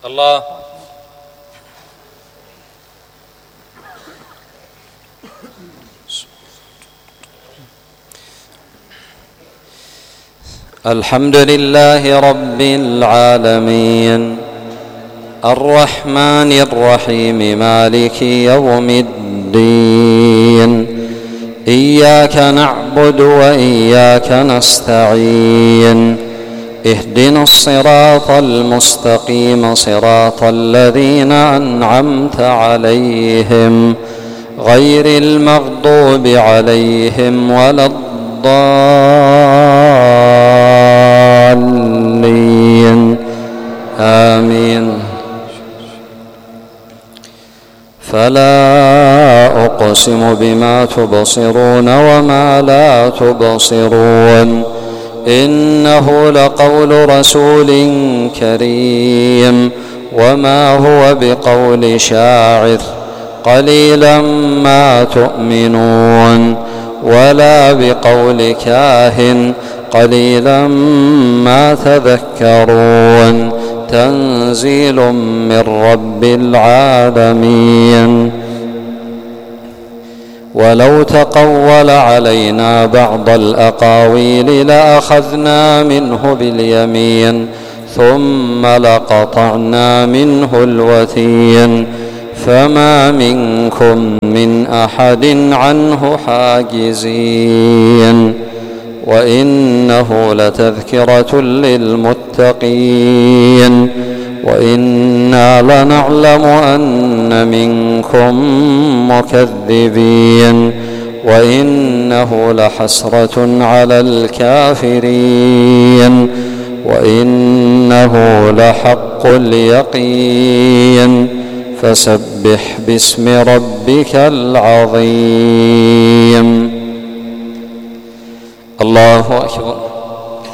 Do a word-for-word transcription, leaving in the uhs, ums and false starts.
الله. الحمد لله رب العالمين الرحمن الرحيم مالك يوم الدين، إياك نعبد وإياك نستعين، اهدنا الصراط المستقيم صراط الذين أنعمت عليهم غير المغضوب عليهم ولا الضالين آمين. فلا أقسم بما تبصرون وما لا تبصرون، إنه لقول رسول كريم وما هو بقول شاعر، قليلا ما تؤمنون، ولا بقول كاهن، قليلا ما تذكرون، تنزيل من رب العالمين. ولو تقول علينا بعض الأقاويل لأخذنا منه باليمين ثم لقطعنا منه الوتين، فما منكم من أحد عنه حاجزين. وإنه لتذكرة للمتقين، وإنا لنعلم أن منكم مكذبين، وإنه لحسرة على الكافرين، وإنه لحق اليقين. فسبح باسم ربك العظيم. الله أكبر.